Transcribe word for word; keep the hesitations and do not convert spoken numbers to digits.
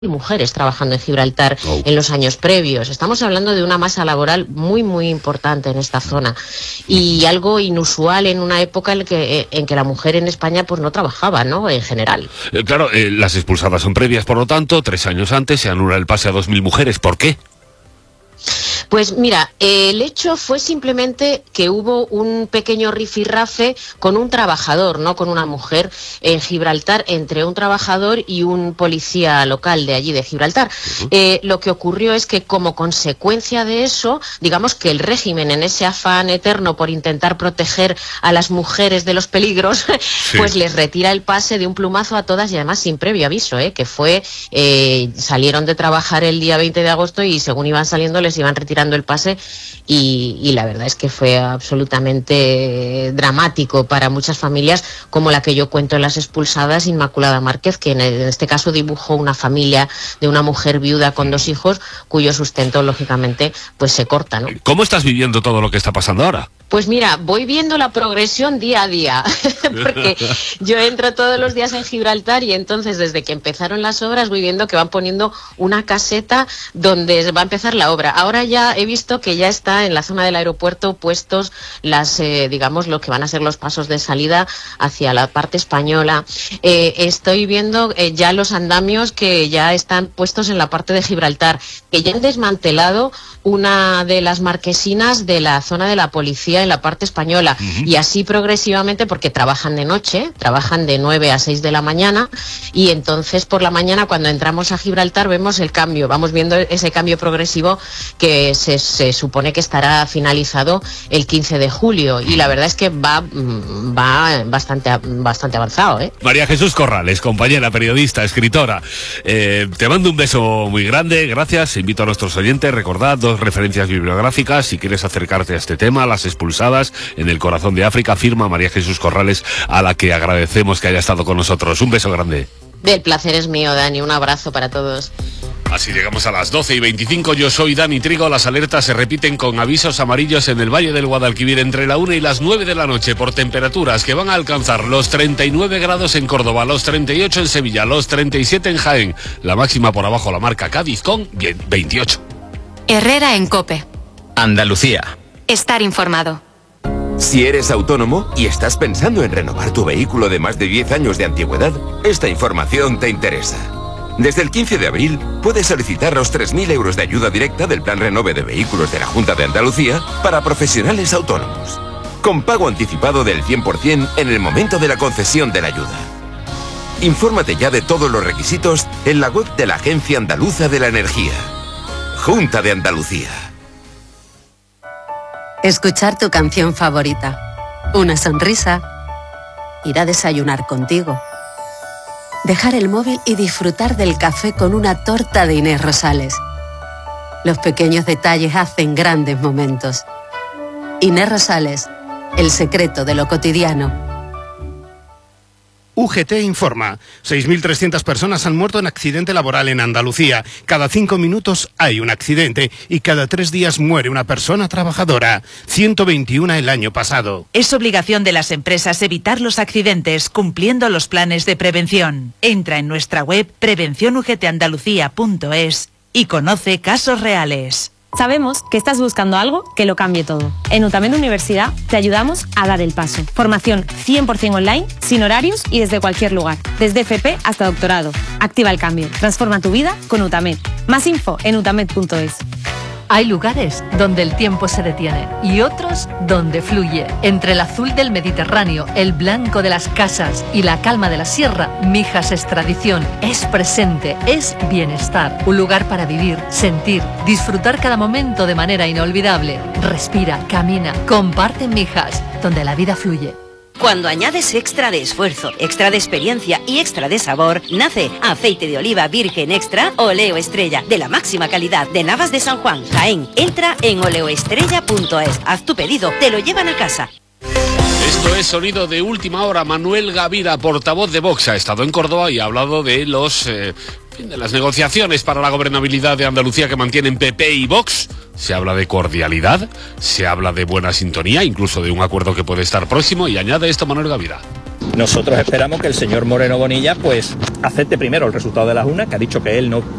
mujeres trabajando en Gibraltar oh. en los años previos. Estamos hablando de una masa laboral muy muy importante en esta zona y algo inusual en una época en que, en que la mujer en España pues no trabajaba, ¿no? En general. Eh, claro, eh, las expulsadas son previas, por lo tanto, tres años antes se anula el pase a dos mil mujeres. ¿Por qué? Pues mira, el hecho fue simplemente que hubo un pequeño rifirrafe con un trabajador, no con una mujer, en Gibraltar, entre un trabajador y un policía local de allí, de Gibraltar. Uh-huh. Eh, lo que ocurrió es que como consecuencia de eso, digamos que el régimen, en ese afán eterno por intentar proteger a las mujeres de los peligros, sí. pues les retira el pase de un plumazo a todas y además sin previo aviso, ¿eh? que fue, eh, salieron de trabajar el día veinte de agosto y según iban saliendo les iban retirando el pase y, y la verdad es que fue absolutamente dramático para muchas familias, como la que yo cuento en Las Expulsadas, Inmaculada Márquez, que en, el, en este caso dibujó una familia de una mujer viuda con dos hijos cuyo sustento lógicamente pues se corta, ¿no? ¿Cómo estás viviendo todo lo que está pasando ahora? Pues mira, voy viendo la progresión día a día, porque yo entro todos los días en Gibraltar y entonces desde que empezaron las obras voy viendo que van poniendo una caseta donde va a empezar la obra. Ahora ya he visto que ya está en la zona del aeropuerto puestos las, eh, digamos, lo que van a ser los pasos de salida hacia la parte española. Eh, estoy viendo eh, ya los andamios que ya están puestos en la parte de Gibraltar, que ya han desmantelado una de las marquesinas de la zona de la policía en la parte española, uh-huh. y así progresivamente, porque trabajan de noche, trabajan de nueve a seis de la mañana, y entonces por la mañana cuando entramos a Gibraltar vemos el cambio, vamos viendo ese cambio progresivo que se, se supone que estará finalizado el quince de julio, y la verdad es que va, va bastante, bastante avanzado, ¿eh? María Jesús Corrales, compañera, periodista, escritora, eh, te mando un beso muy grande, gracias, invito a nuestros oyentes, recordad dos referencias bibliográficas, si quieres acercarte a este tema, Las Expulsadas en el corazón de África, firma María Jesús Corrales, a la que agradecemos que haya estado con nosotros. Un beso grande. El placer es mío, Dani, un abrazo para todos. Así llegamos a las doce y veinticinco, yo soy Dani Trigo, las alertas se repiten con avisos amarillos en el Valle del Guadalquivir entre la una y las nueve de la noche por temperaturas que van a alcanzar los treinta y nueve grados en Córdoba, los treinta y ocho en Sevilla, los treinta y siete en Jaén, la máxima por abajo la marca Cádiz con veintiocho. Herrera en COPE. Andalucía. Estar informado. Si eres autónomo y estás pensando en renovar tu vehículo de más de diez años de antigüedad, esta información te interesa. Desde el quince de abril puedes solicitar los tres mil euros de ayuda directa del Plan Renove de Vehículos de la Junta de Andalucía para profesionales autónomos, con pago anticipado del cien por ciento en el momento de la concesión de la ayuda. Infórmate ya de todos los requisitos en la web de la Agencia Andaluza de la Energía. Junta de Andalucía. Escuchar tu canción favorita, una sonrisa, ir a desayunar contigo, dejar el móvil y disfrutar del café con una torta de Inés Rosales. Los pequeños detalles hacen grandes momentos. Inés Rosales, el secreto de lo cotidiano. U G T informa. seis mil trescientas personas han muerto en accidente laboral en Andalucía. Cada cinco minutos hay un accidente y cada tres días muere una persona trabajadora. ciento veintiuno el año pasado. Es obligación de las empresas evitar los accidentes cumpliendo los planes de prevención. Entra en nuestra web prevención u g t andalucía punto es y conoce casos reales. Sabemos que estás buscando algo que lo cambie todo. En UTAMED Universidad te ayudamos a dar el paso. Formación cien por ciento online, sin horarios y desde cualquier lugar. Desde F P hasta doctorado. Activa el cambio. Transforma tu vida con UTAMED. Más info en utamed punto es. Hay lugares donde el tiempo se detiene y otros donde fluye. Entre el azul del Mediterráneo, el blanco de las casas y la calma de la sierra, Mijas es tradición, es presente, es bienestar. Un lugar para vivir, sentir, disfrutar cada momento de manera inolvidable. Respira, camina, comparte en Mijas, donde la vida fluye. Cuando añades extra de esfuerzo, extra de experiencia y extra de sabor, nace aceite de oliva virgen extra Oleo Estrella, de la máxima calidad de Navas de San Juan, Jaén. Entra en oleoestrella punto es, haz tu pedido, te lo llevan a casa. Esto es Sonido de Última Hora. Manuel Gavira, portavoz de Vox, ha estado en Córdoba y ha hablado de los eh, de las negociaciones para la gobernabilidad de Andalucía que mantienen P P y Vox. Se habla de cordialidad, se habla de buena sintonía, incluso de un acuerdo que puede estar próximo, y añade esto Manuel Gavira. Nosotros esperamos que el señor Moreno Bonilla pues acepte primero el resultado de las urnas, que ha dicho que él no